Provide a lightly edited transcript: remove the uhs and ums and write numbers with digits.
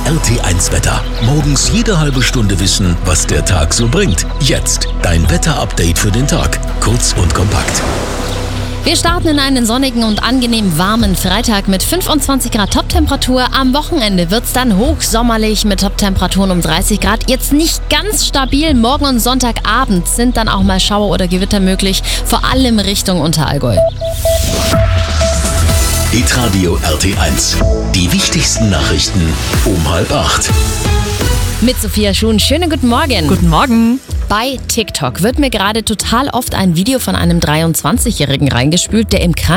RT1 Wetter. Morgens jede halbe Stunde wissen, was der Tag so bringt. Jetzt dein Wetterupdate für den Tag. Kurz und kompakt. Wir starten in einen sonnigen und angenehm warmen Freitag mit 25 Grad Toptemperatur. Am Wochenende wird's dann hochsommerlich mit Toptemperaturen um 30 Grad. Jetzt nicht ganz stabil. Morgen und Sonntagabend sind dann auch mal Schauer oder Gewitter möglich, vor allem Richtung Unterallgäu. Hitradio RT1. Die wichtigsten Nachrichten um 7:30. Mit Sophia Schuhn. Schönen guten Morgen. Guten Morgen. Bei TikTok wird mir gerade total oft ein Video von einem 23-Jährigen reingespült, der im